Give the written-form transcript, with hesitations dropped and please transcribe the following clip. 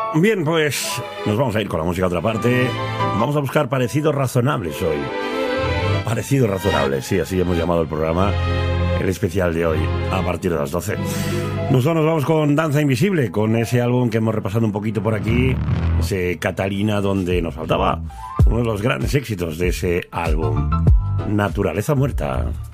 Bien, pues nos vamos a ir con la música a otra parte. Vamos a buscar parecidos razonables hoy. Parecidos razonables, sí, así hemos llamado el programa, el especial de hoy, a partir de las 12. Nosotros nos vamos con Danza Invisible, con ese álbum que hemos repasado un poquito por aquí, ese Catalina, donde nos faltaba uno de los grandes éxitos de ese álbum, Naturaleza Muerta.